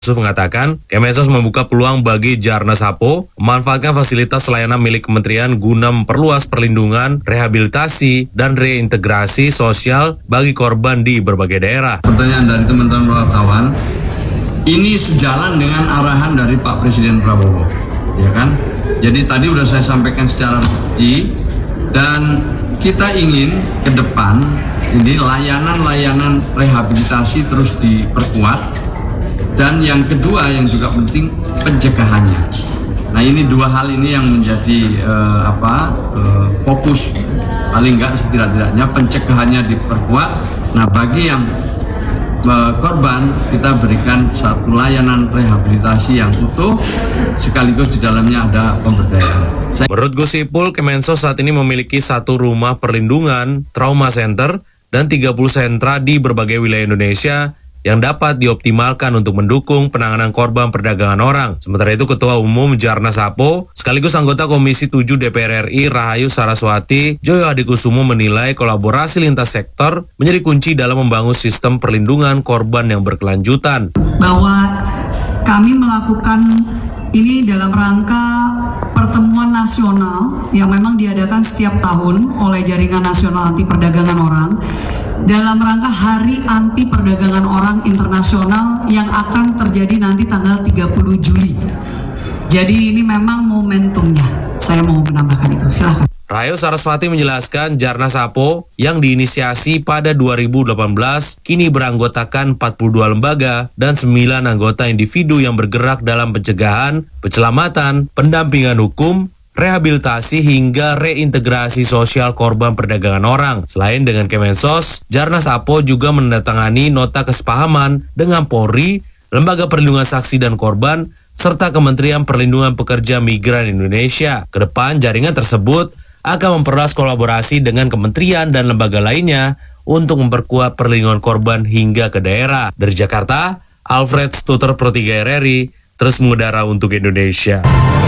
Yusuf mengatakan, Kemensos membuka peluang bagi Djarna Sapo memanfaatkan fasilitas layanan milik kementerian guna memperluas perlindungan, rehabilitasi, dan reintegrasi sosial bagi korban di berbagai daerah. Pertanyaan dari teman-teman wartawan, ini sejalan dengan arahan dari Pak Presiden Prabowo, ya kan? Jadi tadi udah saya sampaikan secara rinci, dan kita ingin ke depan ini layanan-layanan rehabilitasi terus diperkuat. Dan yang kedua yang juga penting pencegahannya. Nah ini dua hal ini yang menjadi fokus, paling enggak setidak-tidaknya pencegahannya diperkuat. Nah bagi yang korban kita berikan satu layanan rehabilitasi yang utuh, sekaligus di dalamnya ada pemberdayaan. Menurut Gus Ipul, Kemensos saat ini memiliki 1 rumah perlindungan, trauma center, dan 30 sentra di berbagai wilayah Indonesia yang dapat dioptimalkan untuk mendukung penanganan korban perdagangan orang. Sementara itu, Ketua Umum Djarna Sapo sekaligus anggota Komisi 7 DPR RI Rahayu Saraswati Joyo Hadikusumo menilai kolaborasi lintas sektor menjadi kunci dalam membangun sistem perlindungan korban yang berkelanjutan. Bahwa kami melakukan ini dalam rangka pertemuan nasional yang memang diadakan setiap tahun oleh Jaringan Nasional Anti Perdagangan Orang dalam rangka Hari Anti Perdagangan Orang Internasional yang akan terjadi nanti tanggal 30 Juli. Jadi ini memang momentumnya. Saya mau menambahkan itu, silakan. Rahayu Saraswati menjelaskan Djarna Sapo yang diinisiasi pada 2018 kini beranggotakan 42 lembaga dan 9 anggota individu yang bergerak dalam pencegahan, penyelamatan, pendampingan hukum, rehabilitasi hingga reintegrasi sosial korban perdagangan orang. Selain dengan Kemensos, Djarna Sapo juga menandatangani nota kesepahaman dengan Polri, Lembaga Perlindungan Saksi dan Korban, serta Kementerian Perlindungan Pekerja Migran Indonesia. Kedepan jaringan tersebut akan memperluas kolaborasi dengan kementerian dan lembaga lainnya untuk memperkuat perlindungan korban hingga ke daerah. Dari Jakarta, Alfred Stuter Pro 3 RRI terus mengudara untuk Indonesia.